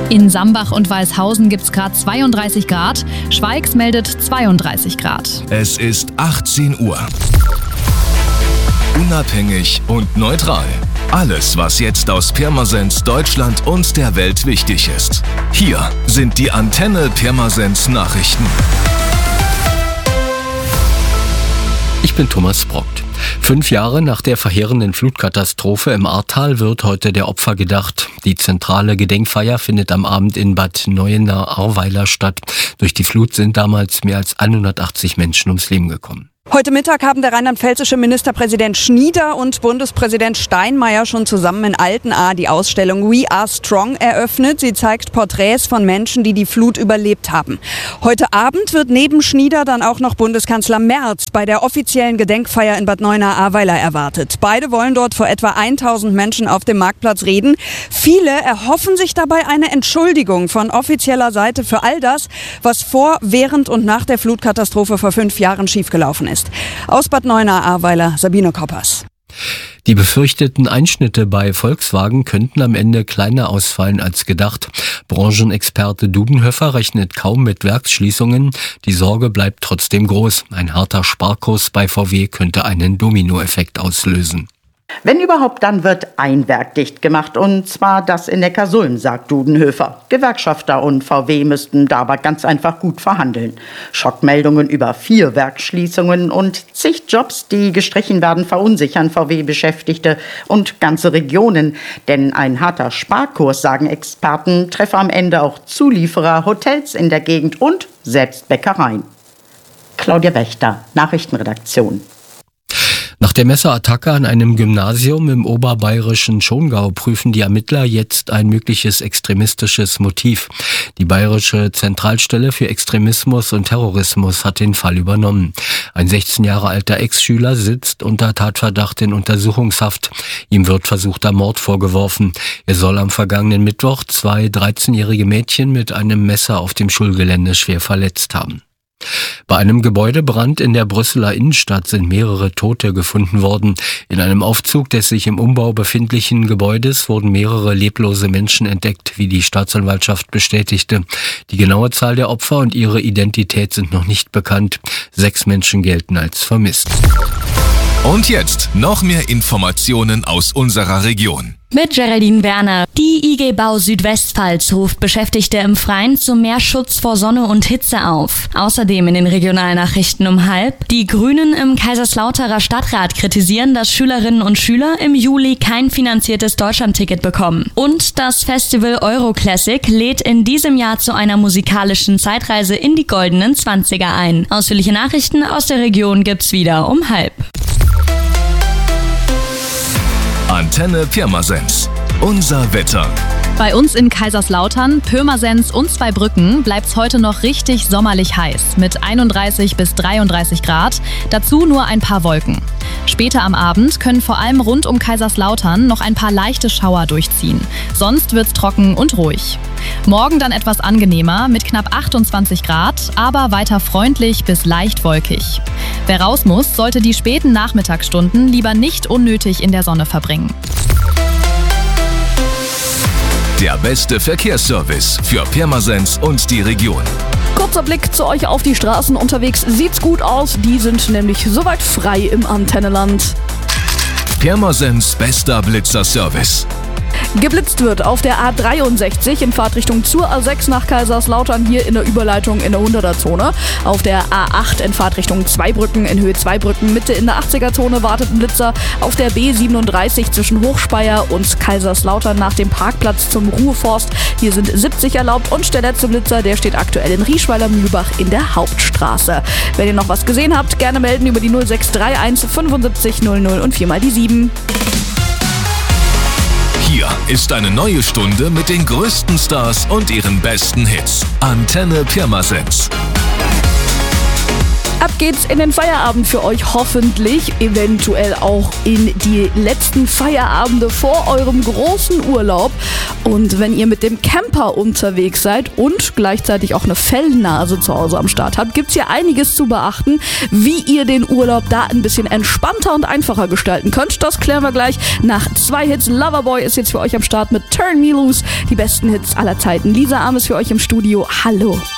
In Sambach und Weißhausen gibt es gerade 32 Grad. Schweigs meldet 32 Grad. Es ist 18 Uhr. Unabhängig und neutral. Alles, was jetzt aus Pirmasens, Deutschland und der Welt wichtig ist. Hier sind die Antenne Pirmasens Nachrichten. Ich bin Thomas Brockt. 5 Jahre nach der verheerenden Flutkatastrophe im Ahrtal wird heute der Opfer gedacht. Die zentrale Gedenkfeier findet am Abend in Bad Neuenahr-Ahrweiler statt. Durch die Flut sind damals mehr als 180 Menschen ums Leben gekommen. Heute Mittag haben der rheinland-pfälzische Ministerpräsident Schnieder und Bundespräsident Steinmeier schon zusammen in Altenahr die Ausstellung We Are Strong eröffnet. Sie zeigt Porträts von Menschen, die die Flut überlebt haben. Heute Abend wird neben Schnieder dann auch noch Bundeskanzler Merz bei der offiziellen Gedenkfeier in Bad Neuenahr-Ahrweiler erwartet. Beide wollen dort vor etwa 1000 Menschen auf dem Marktplatz reden. Viele erhoffen sich dabei eine Entschuldigung von offizieller Seite für all das, was vor, während und nach der Flutkatastrophe vor 5 Jahren schiefgelaufen ist. Aus Bad Neuenahr-Ahrweiler, Sabine Koppers. Die befürchteten Einschnitte bei Volkswagen könnten am Ende kleiner ausfallen als gedacht. Branchenexperte Dudenhöfer rechnet kaum mit Werksschließungen. Die Sorge bleibt trotzdem groß. Ein harter Sparkurs bei VW könnte einen Dominoeffekt auslösen. Wenn überhaupt, dann wird ein Werk dicht gemacht, und zwar das in Neckarsulm, sagt Dudenhöfer. Gewerkschafter und VW müssten da aber ganz einfach gut verhandeln. Schockmeldungen über 4 Werksschließungen und zig Jobs, die gestrichen werden, verunsichern VW-Beschäftigte und ganze Regionen. Denn ein harter Sparkurs, sagen Experten, treffe am Ende auch Zulieferer, Hotels in der Gegend und selbst Bäckereien. Claudia Wächter, Nachrichtenredaktion. Nach der Messerattacke an einem Gymnasium im oberbayerischen Schongau prüfen die Ermittler jetzt ein mögliches extremistisches Motiv. Die Bayerische Zentralstelle für Extremismus und Terrorismus hat den Fall übernommen. Ein 16 Jahre alter Ex-Schüler sitzt unter Tatverdacht in Untersuchungshaft. Ihm wird versuchter Mord vorgeworfen. Er soll am vergangenen Mittwoch 2 13-jährige Mädchen mit einem Messer auf dem Schulgelände schwer verletzt haben. Bei einem Gebäudebrand in der Brüsseler Innenstadt sind mehrere Tote gefunden worden. In einem Aufzug des sich im Umbau befindlichen Gebäudes wurden mehrere leblose Menschen entdeckt, wie die Staatsanwaltschaft bestätigte. Die genaue Zahl der Opfer und ihre Identität sind noch nicht bekannt. 6 Menschen gelten als vermisst. Und jetzt noch mehr Informationen aus unserer Region. Mit Geraldine Werner. Die IG Bau Südwestpfalz ruft Beschäftigte im Freien zu mehr Schutz vor Sonne und Hitze auf. Außerdem in den Regionalnachrichten um 12:30. Die Grünen im Kaiserslauterer Stadtrat kritisieren, dass Schülerinnen und Schüler im Juli kein finanziertes Deutschlandticket bekommen. Und das Festival Euroclassic lädt in diesem Jahr zu einer musikalischen Zeitreise in die goldenen 20er ein. Ausführliche Nachrichten aus der Region gibt's wieder um 12:30. Antenne Pirmasens. Unser Wetter. Bei uns in Kaiserslautern, Pirmasens und Zweibrücken bleibt es heute noch richtig sommerlich heiß mit 31 bis 33 Grad, dazu nur ein paar Wolken. Später am Abend können vor allem rund um Kaiserslautern noch ein paar leichte Schauer durchziehen. Sonst wird's trocken und ruhig. Morgen dann etwas angenehmer mit knapp 28 Grad, aber weiter freundlich bis leicht wolkig. Wer raus muss, sollte die späten Nachmittagsstunden lieber nicht unnötig in der Sonne verbringen. Der beste Verkehrsservice für Pirmasens und die Region. Kurzer Blick zu euch auf die Straßen. Unterwegs sieht's gut aus. Die sind nämlich soweit frei im Antennenland. Pirmasens bester Blitzerservice. Geblitzt wird auf der A63 in Fahrtrichtung zur A6 nach Kaiserslautern, hier in der Überleitung in der 100er-Zone. Auf der A8 in Fahrtrichtung Zweibrücken in Höhe Zweibrücken, Mitte in der 80er-Zone wartet ein Blitzer. Auf der B37 zwischen Hochspeyer und Kaiserslautern nach dem Parkplatz zum Ruheforst. Hier sind 70 erlaubt und der letzte Blitzer, der steht aktuell in Rieschweiler-Mühlbach in der Hauptstraße. Wenn ihr noch was gesehen habt, gerne melden über die 0631 75 00 und 4 mal die 7. Hier ist eine neue Stunde mit den größten Stars und ihren besten Hits. Antenne Pirmasens. Ab geht's in den Feierabend für euch, hoffentlich, eventuell auch in die letzten Feierabende vor eurem großen Urlaub. Und wenn ihr mit dem Camper unterwegs seid und gleichzeitig auch eine Fellnase zu Hause am Start habt, gibt's hier einiges zu beachten, wie ihr den Urlaub da ein bisschen entspannter und einfacher gestalten könnt. Das klären wir gleich nach 2 Hits. Loverboy ist jetzt für euch am Start mit Turn Me Loose. Die besten Hits aller Zeiten. Lisa Arm ist für euch im Studio. Hallo.